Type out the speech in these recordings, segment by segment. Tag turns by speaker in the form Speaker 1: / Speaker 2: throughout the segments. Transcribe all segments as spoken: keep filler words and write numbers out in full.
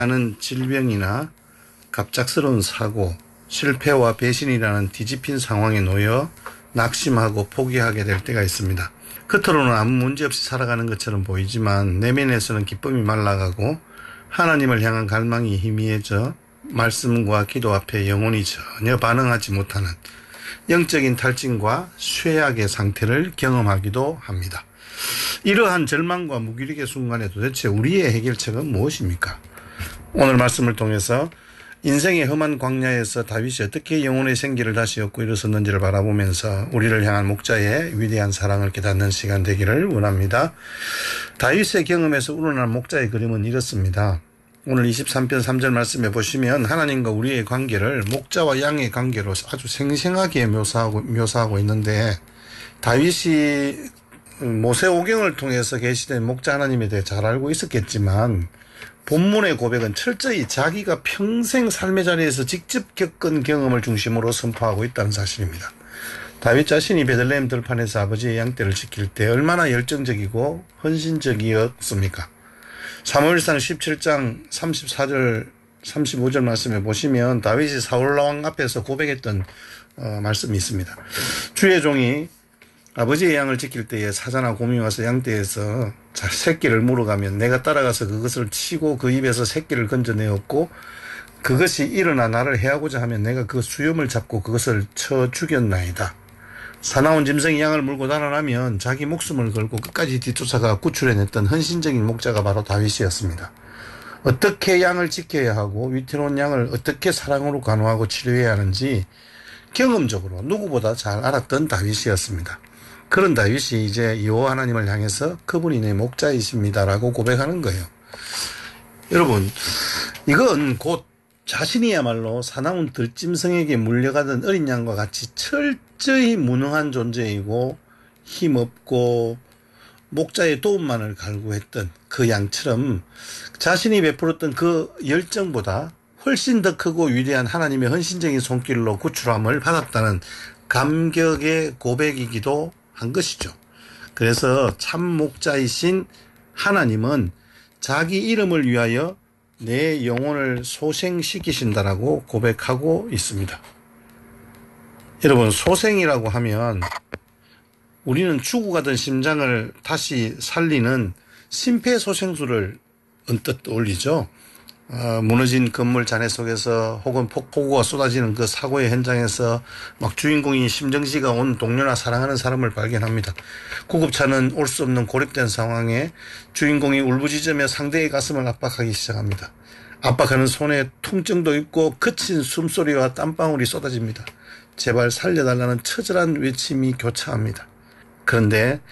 Speaker 1: 하는 질병이나 갑작스러운 사고, 실패와 배신이라는 뒤집힌 상황에 놓여 낙심하고 포기하게 될 때가 있습니다. 겉으로는 아무 문제 없이 살아가는 것처럼 보이지만 내면에서는 기쁨이 말라가고 하나님을 향한 갈망이 희미해져 말씀과 기도 앞에 영혼이 전혀 반응하지 못하는 영적인 탈진과 쇠약의 상태를 경험하기도 합니다. 이러한 절망과 무기력의 순간에 도대체 우리의 해결책은 무엇입니까? 오늘 말씀을 통해서 인생의 험한 광야에서 다윗이 어떻게 영혼의 생기를 다시 얻고 일어섰는지를 바라보면서 우리를 향한 목자의 위대한 사랑을 깨닫는 시간 되기를 원합니다. 다윗의 경험에서 우러난 목자의 그림은 이렇습니다. 오늘 이십삼 편 삼 절 말씀에 보시면 하나님과 우리의 관계를 목자와 양의 관계로 아주 생생하게 묘사하고, 묘사하고 있는데, 다윗이 모세오경을 통해서 계시된 목자 하나님에 대해 잘 알고 있었겠지만 본문의 고백은 철저히 자기가 평생 삶의 자리에서 직접 겪은 경험을 중심으로 선포하고 있다는 사실입니다. 다윗 자신이 베들레헴 들판에서 아버지의 양떼를 지킬 때 얼마나 열정적이고 헌신적이었습니까? 사무엘상 십칠 장 삼십사 절 삼십오 절 말씀에 보시면 다윗이 사울 왕 앞에서 고백했던 어, 말씀이 있습니다. 주의 종이 아버지의 양을 지킬 때에 사자나 곰이 와서 양떼에서 새끼를 물어가면 내가 따라가서 그것을 치고 그 입에서 새끼를 건져내었고, 그것이 일어나 나를 해하고자 하면 내가 그 수염을 잡고 그것을 쳐 죽였나이다. 사나운 짐승이 양을 물고 달아나면 자기 목숨을 걸고 끝까지 뒤쫓아가 구출해냈던 헌신적인 목자가 바로 다윗이었습니다. 어떻게 양을 지켜야 하고 위태로운 양을 어떻게 사랑으로 간호하고 치료해야 하는지 경험적으로 누구보다 잘 알았던 다윗이었습니다. 그런 다윗이 이제 여호와 하나님을 향해서 그분이 내 목자이십니다라고 고백하는 거예요. 여러분, 이건 곧 자신이야말로 사나운 들짐승에게 물려가던 어린 양과 같이 철저히 무능한 존재이고 힘없고 목자의 도움만을 갈구했던 그 양처럼 자신이 베풀었던 그 열정보다 훨씬 더 크고 위대한 하나님의 헌신적인 손길로 구출함을 받았다는 감격의 고백이기도 한 것이죠. 그래서 참 목자이신 하나님은 자기 이름을 위하여 내 영혼을 소생시키신다라고 고백하고 있습니다. 여러분, 소생이라고 하면 우리는 죽어가던 심장을 다시 살리는 심폐소생술을 언뜻 떠올리죠. 어, 무너진 건물 잔해 속에서 혹은 폭포구가 쏟아지는 그 사고의 현장에서 막 주인공이 심정지가 온 동료나 사랑하는 사람을 발견합니다. 구급차는 올 수 없는 고립된 상황에 주인공이 울부짖으며 상대의 가슴을 압박하기 시작합니다. 압박하는 손에 통증도 있고 거친 숨소리와 땀방울이 쏟아집니다. 제발 살려달라는 처절한 외침이 교차합니다. 그런데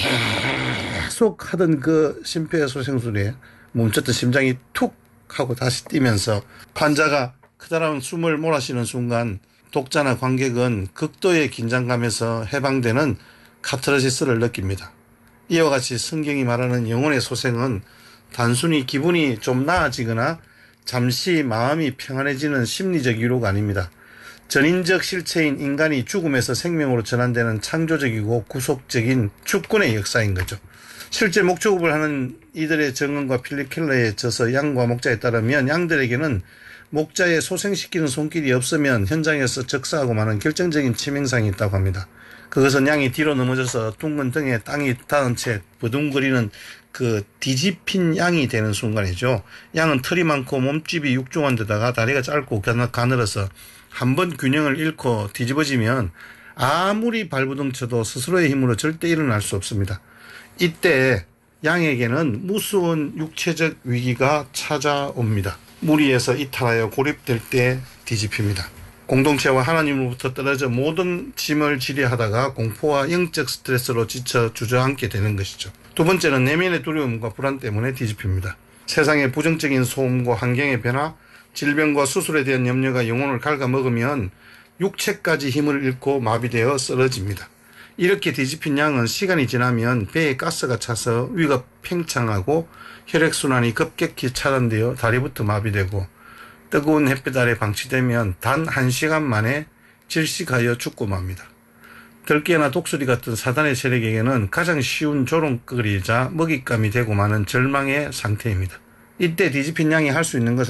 Speaker 1: 계속 하던 그 심폐소생술에 멈췄던 심장이 툭 하고 다시 뛰면서 환자가 커다란 숨을 몰아쉬는 순간 독자나 관객은 극도의 긴장감에서 해방되는 카타르시스를 느낍니다. 이와 같이 성경이 말하는 영혼의 소생은 단순히 기분이 좀 나아지거나 잠시 마음이 평안해지는 심리적 위로가 아닙니다. 전인적 실체인 인간이 죽음에서 생명으로 전환되는 창조적이고 구속적인 주권의 역사인 거죠. 실제 목축업을 하는 이들의 정언과 필리켈러의 저서 양과 목자에 따르면 양들에게는 목자의 소생시키는 손길이 없으면 현장에서 적사하고 마는 결정적인 치명상이 있다고 합니다. 그것은 양이 뒤로 넘어져서 둥근 등에 땅이 닿은 채 버둥거리는 그 뒤집힌 양이 되는 순간이죠. 양은 털이 많고 몸집이 육중한 데다가 다리가 짧고 가늘어서 한번 균형을 잃고 뒤집어지면 아무리 발부둥 쳐도 스스로의 힘으로 절대 일어날 수 없습니다. 이때 양에게는 무서운 육체적 위기가 찾아옵니다. 무리에서 이탈하여 고립될 때 뒤집힙니다. 공동체와 하나님으로부터 떨어져 모든 짐을 지려하다가 공포와 영적 스트레스로 지쳐 주저앉게 되는 것이죠. 두 번째는 내면의 두려움과 불안 때문에 뒤집힙니다. 세상의 부정적인 소음과 환경의 변화, 질병과 수술에 대한 염려가 영혼을 갉아먹으면 육체까지 힘을 잃고 마비되어 쓰러집니다. 이렇게 뒤집힌 양은 시간이 지나면 배에 가스가 차서 위가 팽창하고 혈액순환이 급격히 차단되어 다리부터 마비되고 뜨거운 햇빛 아래 방치되면 단 한 시간 만에 질식하여 죽고 맙니다. 들깨나 독수리 같은 사단의 세력에게는 가장 쉬운 조롱거리이자 먹잇감이 되고 마는 절망의 상태입니다. 이때 뒤집힌 양이 할 수 있는 것은